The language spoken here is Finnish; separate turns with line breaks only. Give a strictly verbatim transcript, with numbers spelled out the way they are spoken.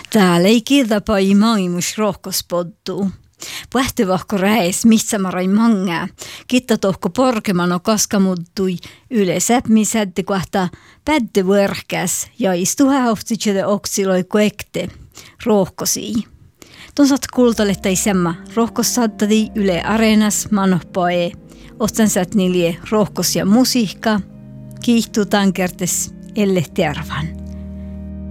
Täällä ei kiltapai maailmus rohkospoddu. Pähtyvahko räis, missä marai mangää. Kitta tohko porkemano kaskamuttui yle säpmisätti kohta päddy vörkäs ja istu hauhtsitselle oksiloi koekte. Rohkosii. Tonsat kultaletta isämä rohkos saattadi yle areenas manohpae. Ostan sät nilie rohkos ja musiikka. Kiihtuu tankertes elle tervan.